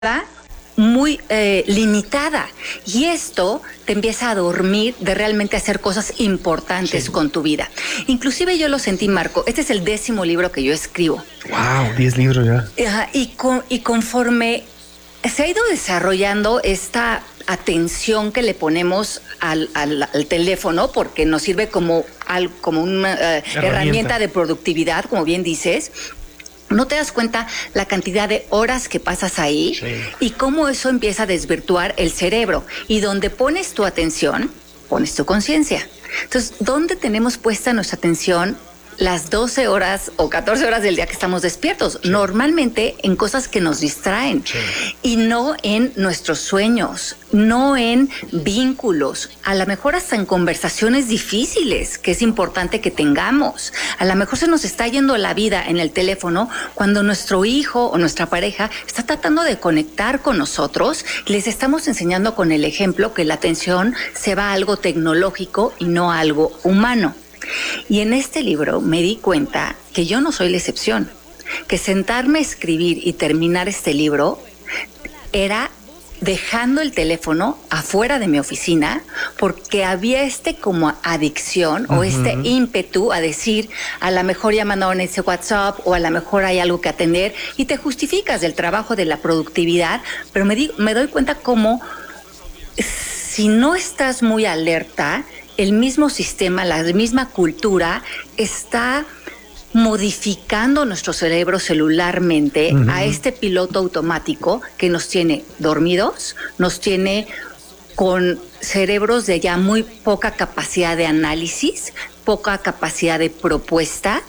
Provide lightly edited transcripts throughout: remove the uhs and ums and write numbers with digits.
muy limitada, y esto te empieza a dormir de realmente hacer cosas importantes con tu vida. Inclusive yo lo sentí, Marco, este es el 10º libro que yo escribo. Wow, 10 libros ya. Y conforme se ha ido desarrollando esta atención que le ponemos al teléfono, porque nos sirve como una herramienta de productividad, como bien dices. No te das cuenta la cantidad de horas que pasas ahí y cómo eso empieza a desvirtuar el cerebro. Y donde pones tu atención, pones tu conciencia. Entonces, ¿dónde tenemos puesta nuestra atención las 12 horas o 14 horas del día que estamos despiertos? Normalmente en cosas que nos distraen y no en nuestros sueños, no en vínculos, a lo mejor hasta en conversaciones difíciles que es importante que tengamos. A lo mejor se nos está yendo la vida en el teléfono cuando nuestro hijo o nuestra pareja está tratando de conectar con nosotros. Les estamos enseñando con el ejemplo que la atención se va a algo tecnológico y no a algo humano. Y en este libro me di cuenta que yo no soy la excepción, que sentarme a escribir y terminar este libro era dejando el teléfono afuera de mi oficina, porque había como adicción o este ímpetu a decir, a lo mejor ya mandaron ese WhatsApp o a lo mejor hay algo que atender, y te justificas del trabajo, de la productividad, pero me doy cuenta cómo si no estás muy alerta, el mismo sistema, la misma cultura está modificando nuestro cerebro celularmente a este piloto automático que nos tiene dormidos, nos tiene con cerebros de ya muy poca capacidad de análisis, poca capacidad de propuesta,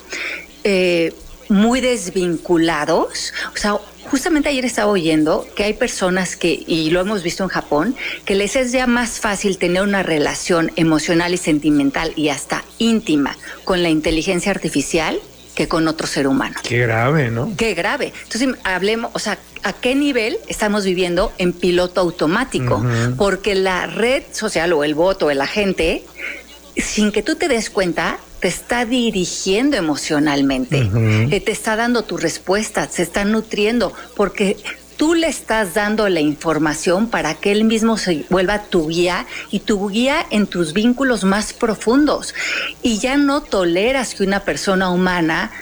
muy desvinculados. O sea, justamente ayer estaba oyendo que hay personas que, y lo hemos visto en Japón, que les es ya más fácil tener una relación emocional y sentimental y hasta íntima con la inteligencia artificial que con otro ser humano. Qué grave, ¿no? Qué grave. Entonces, hablemos, o sea, ¿a qué nivel estamos viviendo en piloto automático? Porque la red social o el bot o el agente, sin que tú te des cuenta, te está dirigiendo emocionalmente, te está dando tus respuestas, se está nutriendo, porque tú le estás dando la información para que él mismo se vuelva tu guía y tu guía en tus vínculos más profundos. Y ya no toleras que una persona humana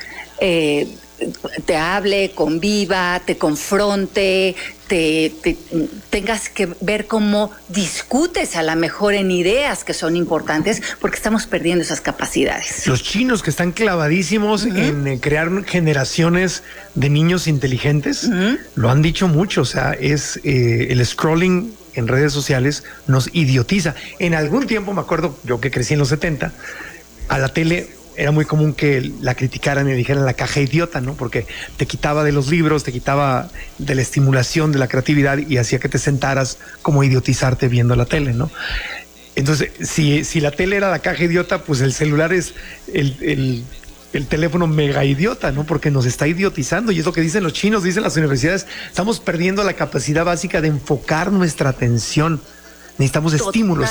te hable, conviva, te confronte, tengas que ver cómo discutes a lo mejor en ideas que son importantes, porque estamos perdiendo esas capacidades. Los chinos, que están clavadísimos en crear generaciones de niños inteligentes, lo han dicho mucho. O sea, es el scrolling en redes sociales nos idiotiza. En algún tiempo, me acuerdo, yo que crecí en los 70, a la tele era muy común que la criticaran y dijeran la caja idiota, ¿no? Porque te quitaba de los libros, te quitaba de la estimulación, de la creatividad, y hacía que te sentaras como idiotizarte viendo la tele, ¿no? Entonces, si la tele era la caja idiota, pues el celular es el teléfono mega idiota, ¿no? Porque nos está idiotizando, y es lo que dicen los chinos, dicen las universidades, estamos perdiendo la capacidad básica de enfocar nuestra atención. Necesitamos estímulo.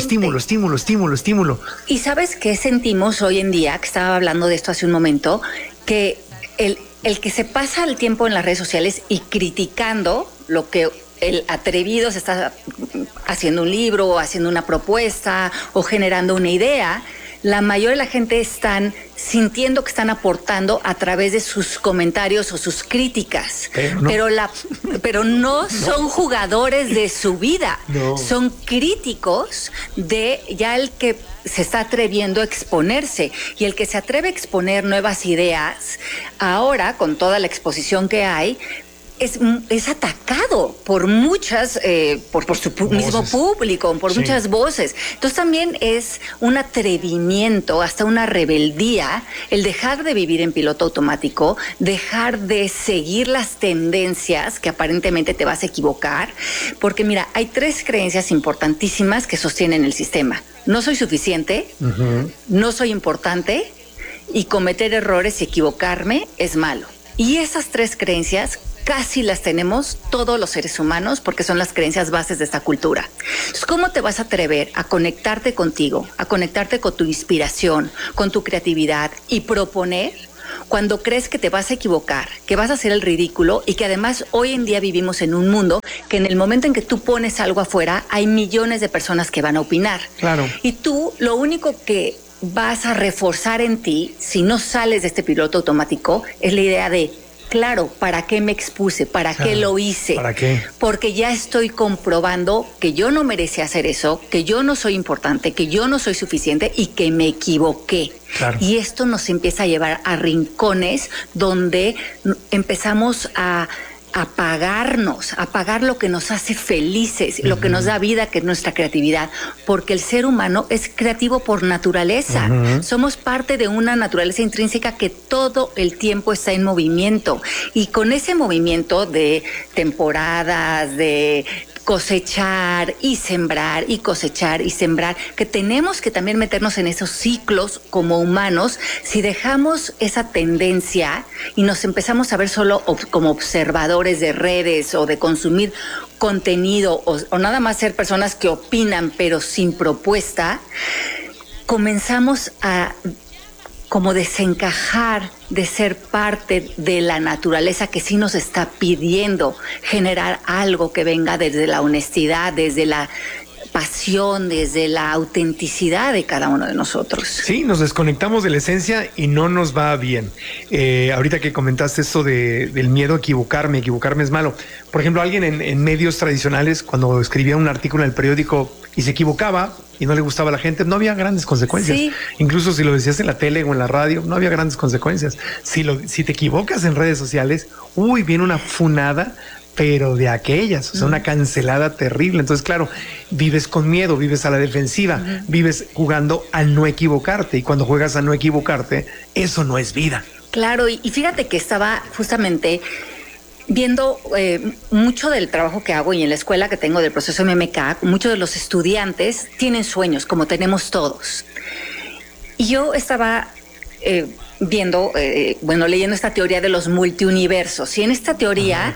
¿Y sabes qué sentimos hoy en día? Que estaba hablando de esto hace un momento, que el que se pasa el tiempo en las redes sociales y criticando lo que el atrevido se está haciendo un libro o haciendo una propuesta o generando una idea, la mayoría de la gente están sintiendo que están aportando a través de sus comentarios o sus críticas, pero no son jugadores de su vida, son críticos de ya el que se está atreviendo a exponerse, y el que se atreve a exponer nuevas ideas, ahora con toda la exposición que hay, es atacado por muchas, por su mismo público, por muchas voces. Entonces también es un atrevimiento, hasta una rebeldía, el dejar de vivir en piloto automático, dejar de seguir las tendencias que aparentemente te vas a equivocar, porque mira, hay 3 creencias importantísimas que sostienen el sistema. No soy suficiente, no soy importante, y cometer errores y equivocarme es malo. Y esas 3 creencias casi las tenemos todos los seres humanos, porque son las creencias bases de esta cultura. Entonces, ¿cómo te vas a atrever a conectarte contigo, a conectarte con tu inspiración, con tu creatividad y proponer cuando crees que te vas a equivocar, que vas a hacer el ridículo y que además hoy en día vivimos en un mundo que en el momento en que tú pones algo afuera hay millones de personas que van a opinar. Claro. Y tú lo único que vas a reforzar en ti, si no sales de este piloto automático, es la idea de, claro, ¿para qué me expuse? ¿Para qué lo hice? ¿Para qué? Porque ya estoy comprobando que yo no merecía hacer eso, que yo no soy importante, que yo no soy suficiente y que me equivoqué. Claro. Y esto nos empieza a llevar a rincones donde empezamos a apagar lo que nos hace felices, lo que nos da vida, que es nuestra creatividad, porque el ser humano es creativo por naturaleza. Somos parte de una naturaleza intrínseca que todo el tiempo está en movimiento, y con ese movimiento de temporadas, de cosechar y sembrar y cosechar y sembrar, que tenemos que también meternos en esos ciclos como humanos. Si dejamos esa tendencia y nos empezamos a ver solo como observadores de redes o de consumir contenido o nada más ser personas que opinan pero sin propuesta, comenzamos a como desencajar de ser parte de la naturaleza que sí nos está pidiendo generar algo que venga desde la honestidad, desde la pasión, desde la autenticidad de cada uno de nosotros. Sí, nos desconectamos de la esencia y no nos va bien. Ahorita que comentaste esto del miedo a equivocarme es malo. Por ejemplo, alguien en medios tradicionales, cuando escribía un artículo en el periódico y se equivocaba y no le gustaba a la gente, no había grandes consecuencias. Sí. Incluso si lo decías en la tele o en la radio, no había grandes consecuencias. Si te equivocas en redes sociales, viene una funada, pero de aquellas, o sea, una cancelada terrible. Entonces, claro, vives con miedo, vives a la defensiva, vives jugando a no equivocarte, y cuando juegas a no equivocarte, eso no es vida. Claro, y fíjate que estaba justamente viendo mucho del trabajo que hago y en la escuela que tengo del proceso MMK, muchos de los estudiantes tienen sueños, como tenemos todos. Y yo estaba leyendo esta teoría de los multiuniversos. Y en esta teoría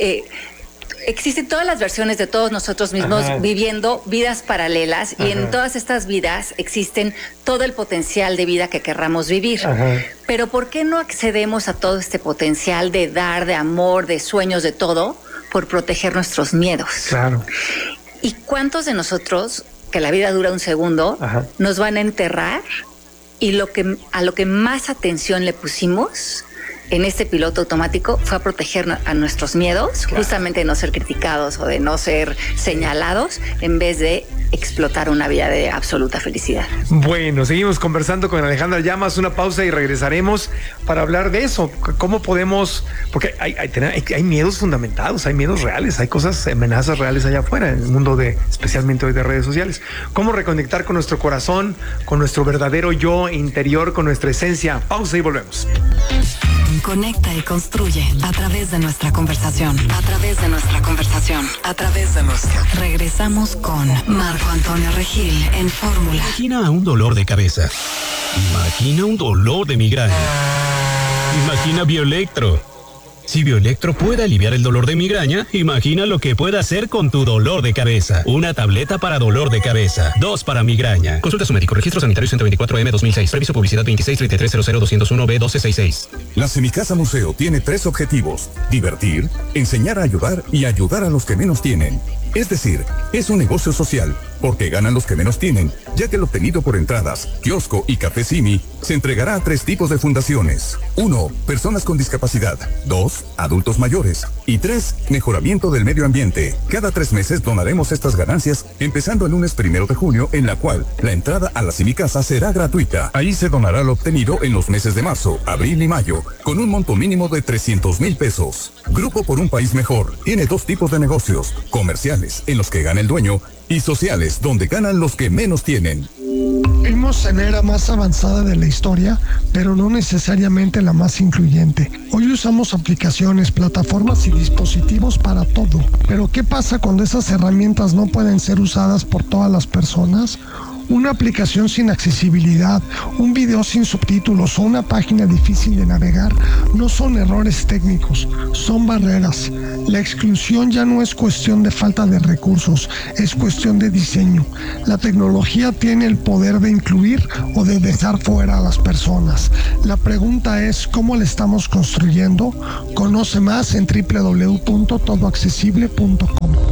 existen todas las versiones de todos nosotros mismos viviendo vidas paralelas, y en todas estas vidas existen todo el potencial de vida que querramos vivir. Pero ¿por qué no accedemos a todo este potencial de dar, de amor, de sueños, de todo, por proteger nuestros miedos? Claro. ¿Y cuántos de nosotros, que la vida dura un segundo, nos van a enterrar? Y a lo que más atención le pusimos en este piloto automático fue a proteger a nuestros miedos, justamente de no ser criticados o de no ser señalados, en vez de explotar una vida de absoluta felicidad. Bueno, seguimos conversando con Alejandra Llamas, una pausa y regresaremos para hablar de eso. ¿Cómo podemos? Porque hay miedos fundamentados, hay miedos reales, hay cosas, amenazas reales allá afuera, en el mundo especialmente hoy de redes sociales. ¿Cómo reconectar con nuestro corazón, con nuestro verdadero yo interior, con nuestra esencia? Pausa y volvemos. Conecta y construye a través de nuestra conversación. A través de nuestra conversación. A través de nuestra. Regresamos con Marco Antonio Regil en Fórmula. Imagina un dolor de cabeza. Imagina un dolor de migraña. Imagina Bioelectro. Si Bioelectro puede aliviar el dolor de migraña, imagina lo que puede hacer con tu dolor de cabeza. Una tableta para dolor de cabeza. 2 para migraña. Consulta a su médico. Registro sanitario 124M 2006. Previso publicidad 2633000201B1266. La Semicasa Museo tiene 3 objetivos: divertir, enseñar a ayudar y ayudar a los que menos tienen. Es decir, es un negocio social, porque ganan los que menos tienen, ya que lo obtenido por entradas, kiosco y café Simi se entregará a 3 tipos de fundaciones. 1. Personas con discapacidad. 2. Adultos mayores. Y 3. Mejoramiento del medio ambiente. Cada 3 meses donaremos estas ganancias, empezando el lunes 1 de junio, en la cual la entrada a la Semicasa será gratuita. Ahí se donará lo obtenido en los meses de marzo, abril y mayo, con un monto mínimo de 300,000 pesos. Grupo por un País Mejor tiene 2 tipos de negocios: comerciales, en los que gana el dueño, y sociales, donde ganan los que menos tienen. Vivimos en la era más avanzada de la historia, pero no necesariamente la más incluyente. Hoy usamos aplicaciones, plataformas y dispositivos para todo. Pero ¿qué pasa cuando esas herramientas no pueden ser usadas por todas las personas? Una aplicación sin accesibilidad, un video sin subtítulos o una página difícil de navegar no son errores técnicos, son barreras. La exclusión ya no es cuestión de falta de recursos, es cuestión de diseño. La tecnología tiene el poder de incluir o de dejar fuera a las personas. La pregunta es, ¿cómo la estamos construyendo? Conoce más en www.todoaccesible.com.